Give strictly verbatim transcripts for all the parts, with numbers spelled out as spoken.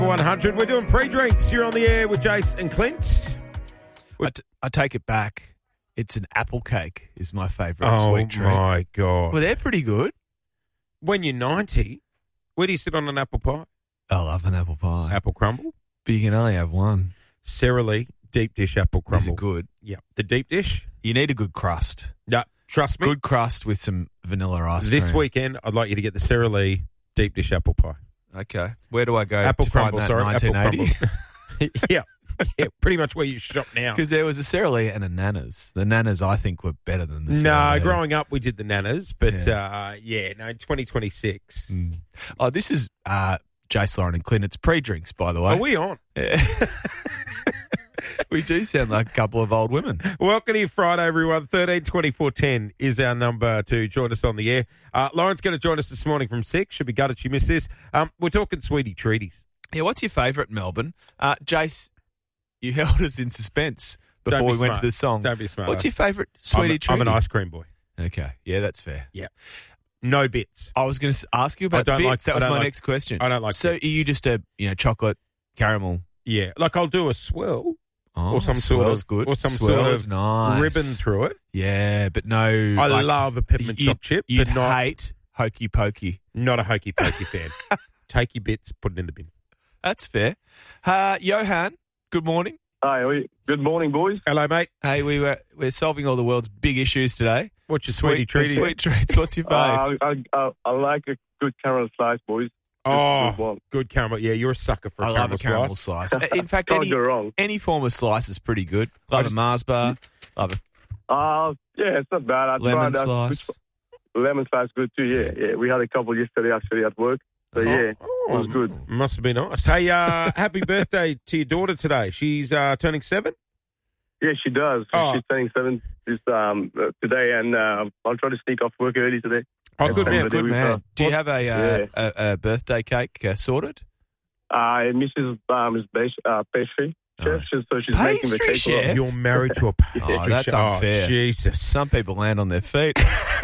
one hundred. We're doing pre-drinks. You're on the air with Jace and Clint. I, t- I take it back. It's an apple cake is my favourite Oh, sweet treat. my God. Well, they're pretty good. When you're ninety, where do you sit on an apple pie? I love an apple pie. Apple crumble? But you can only have one. Sara Lee deep dish apple crumble. These are good. Yeah. The deep dish? You need a good crust. No, trust me. Good crust with some vanilla ice This cream. weekend, I'd like you to get the Sara Lee deep dish apple pie. Okay. Where do I go Apple to crumble, find that sorry. nineteen eighty? Apple crumble. yeah. Yeah, pretty much where you shop now. Because there was a Sara Lee and a Nana's. The Nana's, I think, were better than the Sara No, Lee. growing up we did the Nanas, but Yeah. uh, yeah, no, twenty twenty-six. Mm. Oh, this is uh, Jace, Lauren and Clint. It's pre-drinks, by the way. Are we on? Yeah. We do sound like a couple of old women. Welcome to your Friday, everyone. thirteen twenty-four ten is our number to join us on the air. Uh, Lauren's going to join us this morning from six. Should be gutted she missed this. Um, we're talking sweetie treaties. Yeah, what's your favourite, Melbourne? Uh, Jace, you held us in suspense before Don't be we went smart. to the song. Don't be smart. What's your favourite sweetie I'm, treat? I'm an ice cream boy. Okay, yeah, that's fair. Yeah. No bits. I was going to ask you I about don't bits. like- that I was don't my like- next question. I don't like So, are you just a you know chocolate caramel? Yeah. Like I'll do a swirl Oh, or some sort swirl's of good. or some Swirl's sort of nice. ribbon through it. Yeah, but no. I like, love a peppermint you- choc chip, You'd but not hate hokey pokey. not a hokey pokey fan. Take your bits, put it in the bin. That's fair. Uh, Johan, good morning. Hi, we- good morning, boys. Hello, mate. Hey, we were we're solving all the world's big issues today. What's your Sweet sweetie treaty? Sweet treats. What's your fave? Uh, I, I, I like a good caramel slice, boys. Oh, Good one. good caramel. Yeah, you're a sucker for a I caramel love a caramel slice. slice. In fact, Can't any go wrong. any form of slice is pretty good. I Love just- a Mars bar. Love a Uh, yeah, it's not bad. I lemon tried that. slice. Lemon slice, good too. Yeah, yeah. We had a couple yesterday actually at work. So yeah, Oh, it was good. Must have been nice. Hey, uh, happy birthday to your daughter today. She's uh, turning seven. Yeah, she does. Oh. She's turning seven this um uh, today, and uh, I'll try to sneak off work early today. Oh, And good spend man. the day Good with man. her. Do you have a uh, Yeah. a, a birthday cake uh, sorted? Uh, Missus Um, is bas- uh, pastry chef, Oh. so so she's making the Pastry cake. for us. chef? You're married to a pastry Oh, that's chef. unfair. Oh, Jesus. Some people land on their feet.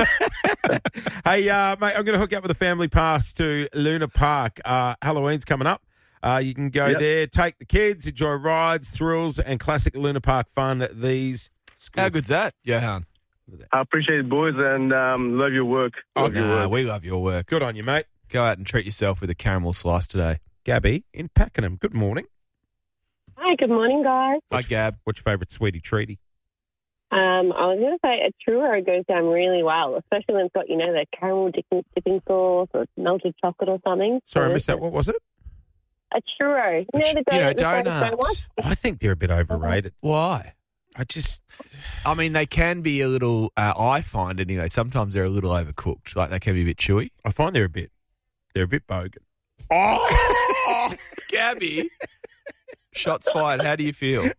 Hey, uh, mate, I'm going to hook you up with a family pass to Luna Park. Uh, Halloween's coming up. Uh, you can go Yep. there, take the kids, enjoy rides, thrills, and classic Luna Park fun at these schools. How good's that, Johan? I appreciate it, boys, and um, love your work. Oh, Love your Nah, work. we love your work. Good on you, mate. Go out and treat yourself with a caramel slice today. Gabby in Pakenham. Good morning. Hi, good morning, guys. Hi, Gab. What's your favourite sweetie treaty? Um, I was going to say a churro goes down really well, especially when it's got, you know, the caramel dipping, dipping sauce or melted chocolate or something. Sorry, I So missed that. What was it? A churro. You know, the You know, donut- the donut donuts. I think they're a bit overrated. Why? I just... I mean, they can be a little, uh, I find anyway, sometimes they're a little overcooked. Like they can be a bit chewy. I find they're a bit... They're a bit bogan. Oh, Gabby. Shots fired. How do you feel?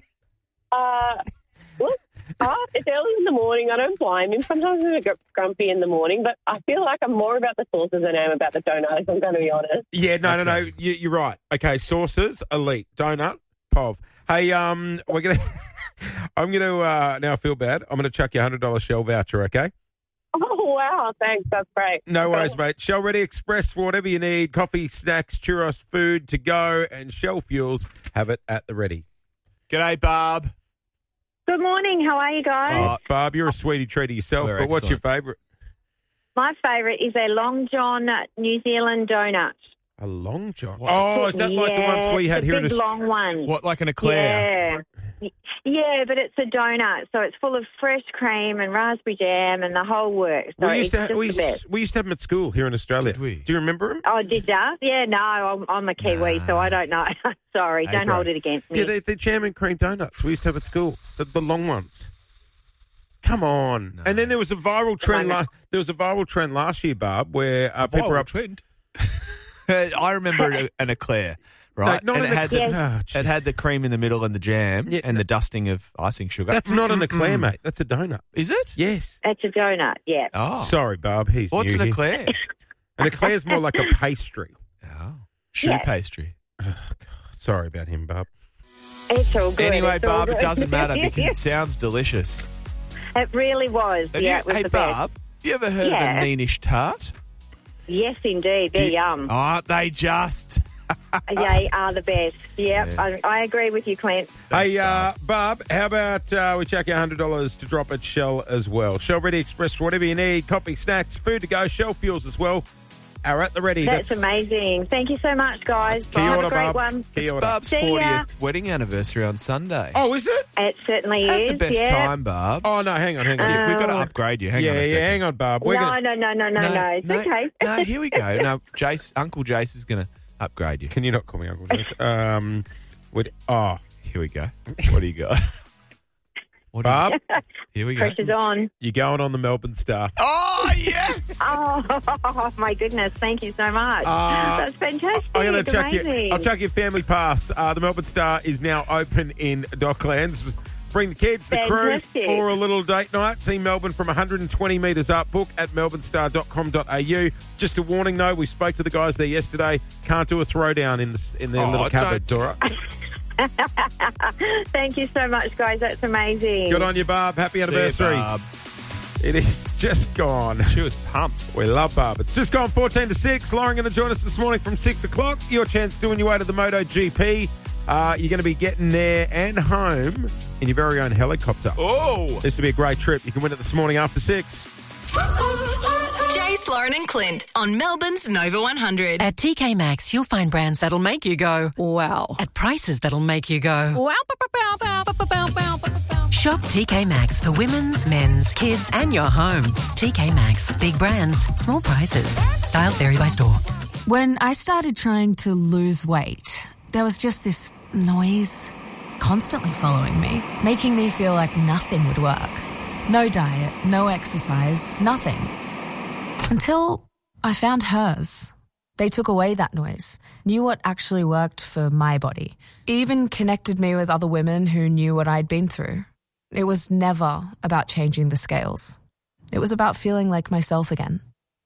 Uh, look, uh, it's early in the morning. I don't blame him. Sometimes I'm a bit grumpy in the morning, but I feel like I'm more about the sauces than I am about the donut, if I'm going to be honest. Yeah, no, no, no. Okay. You, you're right. Okay, sauces, elite. Donut, pov. Hey, um, we're gonna. I'm gonna uh, now feel bad. I'm gonna chuck you a hundred dollar Shell voucher. Okay. Oh, wow. Thanks. That's great. No worries, mate. Shell Ready Express for whatever you need. Coffee, snacks, churros, food to go, and Shell Fuels have it at the ready. G'day, Barb. Good morning. How are you guys? Oh, Barb, you're a sweetie treaty yourself, We're but what's your excellent. favourite? My favourite is a Long John New Zealand donut. A Long John. What? Oh, is that like the ones Yeah, we had the here in big Australia? long one. What, like an eclair? Yeah. Yeah, but it's a donut, so it's full of fresh cream and raspberry jam and the whole works. So We it's used, to just ha- we, the best. we used to have them at school here in Australia. Did we? Do you remember them? Oh, did ya? Yeah, no, I'm, I'm a Kiwi, Nah. so I don't know. Sorry, Hey, don't bro. hold it against me. Yeah, they're, they're jam and cream donuts. We used to have at school, the, the long ones. Come on! No. And then there was a viral trend. La- there was a viral trend last year, Barb, where uh, people Viral were up. trend. I remember an, an eclair, right? No, not and an it had, eclair. the, Ah, it jeez. had the cream in the middle and the jam Yeah, and no. the dusting of icing sugar. That's not an Mm-mm-mm. eclair, mate. That's a donut. Is it? Yes. It's a donut, yeah. Oh. Sorry, Barb. He's What's new an here. eclair? An eclair's more like a pastry. Oh. Shoe Yeah. pastry. Sorry about him, Barb. It's all good. Anyway, it's all Barb, it good. doesn't matter because it sounds delicious. It really was. Have yeah, you, it was hey, the best. Barb, have you ever heard Yeah. of a Neenish tart? Yes, indeed. Do They're you- yum. Aren't they just? They are the best. Yep, Yeah. I, I agree with you, Clint. Hey, uh, Barb, how about uh, we chuck you one hundred dollars to drop at Shell as well? Shell Ready Express for whatever you need. Coffee, snacks, food to go. Shell fuels as well are at the ready. That's, amazing. Thank you so much, guys. Key Have order, a great Barb. one. Key It's order. Barb's See ya. fortieth wedding anniversary on Sunday. Oh, is it? It certainly Have is. the best yeah. time, Barb. Oh, no, hang on, hang on. Yeah, we've got to Oh. upgrade you. Hang yeah, on a yeah, second. hang on, Barb. We're No, gonna, no, no, no, no, no, It's okay. No, here we go. No, Jace, Uncle Jace is going to upgrade you. Can you not call me Uncle Jace? um, would, oh, Here we go. What do you got? What do you- Barb, Here we go. Pressure's on. you're going on the Melbourne Star. Oh, yes! Oh, my goodness. Thank you so much. Uh, That's fantastic. I'm going to chuck Amazing. you. I'll chuck your family pass. Uh, the Melbourne Star is now open in Docklands. Bring the kids, the Fantastic. crew, for a little date night. See Melbourne from one hundred twenty metres up. Book at melbourne star dot com dot a u. Just a warning, though. We spoke to the guys there yesterday. Can't do a throwdown in the in their Oh, little cupboards. don't- All right. Thank you so much, guys. That's amazing. Good on you, Barb. Happy See you, anniversary. Barb. It is just gone. She was pumped. We love Barb. It's just gone fourteen to six. Lauren going to join us this morning from six o'clock. Your chance to win your way to the MotoGP. Uh, you're going to be getting there and home in your very own helicopter. Oh! This will be a great trip. You can win it this morning after six. Jace, Lauren and Clint on Melbourne's Nova one hundred. At T K Maxx, you'll find brands that'll make you go, wow, at prices that'll make you go, wow. Shop T K Maxx for women's, men's, kids, and your home. T K Maxx, big brands, small prices. Styles vary by store. When I started trying to lose weight, there was just this noise constantly following me, making me feel like nothing would work. No diet, no exercise, nothing. Until I found hers. They took away that noise, knew what actually worked for my body, even connected me with other women who knew what I'd been through. It was never about changing the scales. It was about feeling like myself again.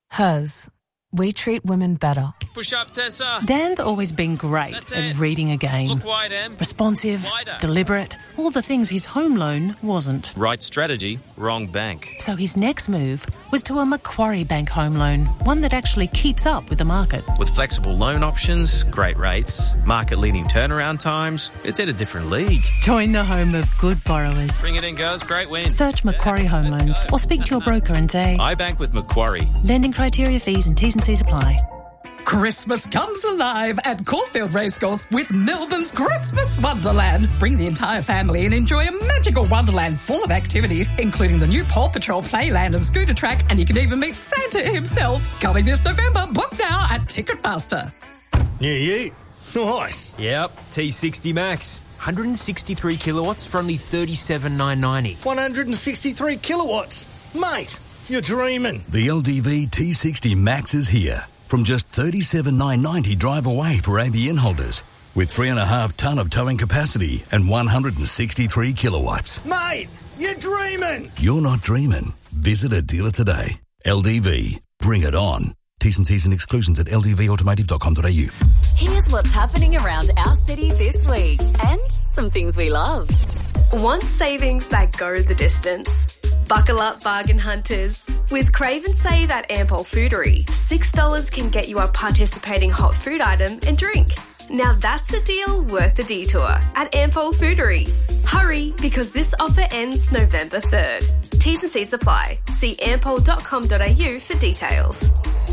Hers. We treat women better. Push up, Tessa. Dan's always been great That's at it. reading a game. Look wide, Em. Responsive, Wider. deliberate, all the things his home loan wasn't. Right strategy, wrong bank. So his next move was to a Macquarie Bank home loan, one that actually keeps up with the market. With flexible loan options, great rates, market-leading turnaround times, it's at a different league. Join the home of good borrowers. Bring it in, girls. Great win. Search Macquarie Yeah, Home let's Loans go. or speak to your broker and say, I bank with Macquarie. lending criteria, fees and T's and C's apply. Christmas comes alive at Caulfield Racecourse with Melbourne's Christmas Wonderland. Bring the entire family and enjoy a magical wonderland full of activities, including the new Paw Patrol playland and scooter track, and you can even meet Santa himself. Coming this November, book now at Ticketmaster. New year. Nice. Yep, T sixty Max. one hundred sixty-three kilowatts for only thirty-seven thousand nine hundred ninety. one hundred sixty-three kilowatts. Mate, you're dreaming. The L D V T sixty Max is here. From just thirty-seven thousand nine hundred ninety drive away for A B N holders. With three and a half tonne of towing capacity and one hundred sixty-three kilowatts. Mate, you're dreaming. You're not dreaming. Visit a dealer today. L D V. Bring it on. T's and C's and exclusions at l d v automotive dot com dot a u. Here's what's happening around our city this week and some things we love. Want savings that go the distance? Buckle up, bargain hunters. With Crave and Save at Ampol Foodery, six dollars can get you a participating hot food item and drink. Now that's a deal worth the detour at Ampol Foodery. Hurry, because this offer ends November third. T's and C's apply. See ampol dot com dot a u for details.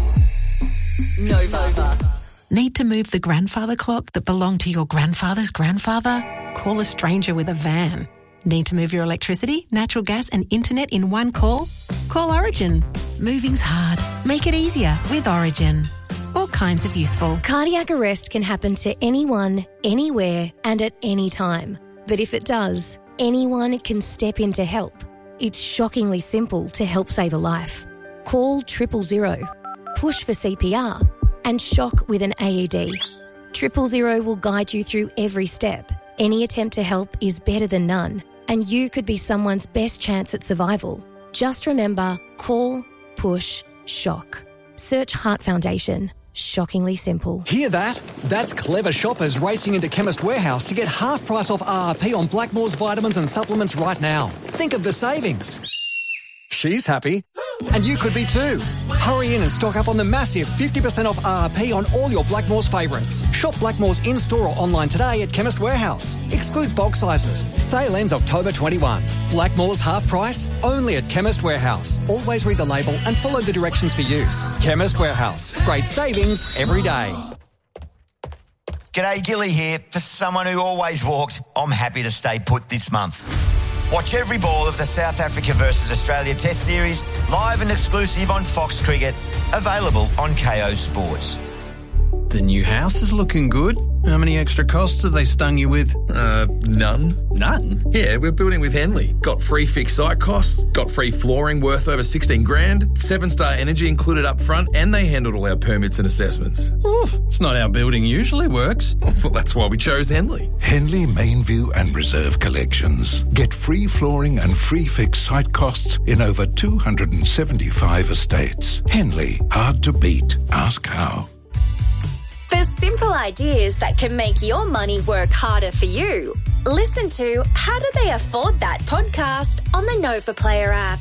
Nova. Need to move the grandfather clock that belonged to your grandfather's grandfather? Call a stranger with a van. Need to move your electricity, natural gas and internet in one call? Call Origin. Moving's hard. Make it easier with Origin. All kinds of useful. Cardiac arrest can happen to anyone, anywhere and at any time. But if it does, anyone can step in to help. It's shockingly simple to help save a life. Call triple zero, push for C P R and shock with an A E D. Triple zero will guide you through every step. Any attempt to help is better than none, and you could be someone's best chance at survival. Just remember, call, push, shock. Search Heart Foundation. Shockingly simple. Hear that? That's clever shoppers racing into Chemist Warehouse to get half price off R R P on Blackmore's vitamins and supplements right now. Think of the savings. she's happy. And you could be too. Hurry in and stock up on the massive fifty percent off R R P on all your Blackmores favourites. Shop Blackmores in-store or online today at Chemist Warehouse. Excludes bulk sizes. Sale ends October twenty-first. Blackmores half price, only at Chemist Warehouse. Always read the label and follow the directions for use. Chemist Warehouse. Great savings every day. G'day, Gilly here. For someone who always walked, I'm happy to stay put this month. Watch every ball of the South Africa versus Australia Test Series, live and exclusive on Fox Cricket, available on K O Sports. The new house is looking good. How many extra costs have they stung you with? Uh, none. None? Yeah, we're building with Henley. Got free fixed site costs, got free flooring worth over sixteen grand, seven star energy included up front, and they handled all our permits and assessments. Ooh, it's not how building usually works. Well, that's why we chose Henley. Henley Mainview and Reserve Collections. Get free flooring and free fixed site costs in over two hundred seventy-five estates. Henley, hard to beat. Ask how. For simple ideas that can make your money work harder for you, listen to How Do They Afford That podcast on the Nova Player app.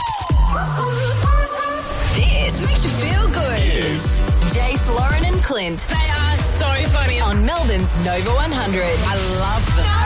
This makes you feel good. Yes. Jace, Lauren and Clint. They are so funny. On Melbourne's Nova one hundred. I love them.